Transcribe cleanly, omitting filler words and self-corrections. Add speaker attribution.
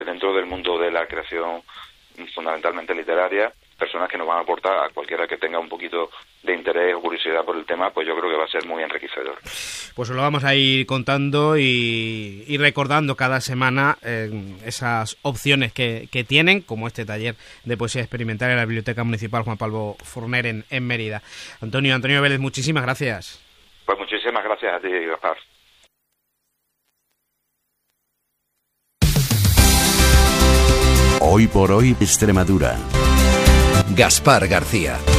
Speaker 1: dentro del mundo de la creación fundamentalmente literaria, personas que nos van a aportar, a cualquiera que tenga un poquito de interés o curiosidad por el tema, pues yo creo que va a ser muy enriquecedor.
Speaker 2: Pues os lo vamos a ir contando y recordando cada semana esas opciones que tienen, como este taller de poesía experimental en la Biblioteca Municipal Juan Pablo Forner en Mérida. Antonio Vélez, muchísimas gracias.
Speaker 1: Pues muchísimas gracias a ti, Gaspar.
Speaker 3: Hoy por hoy, Extremadura.
Speaker 4: Gaspar García.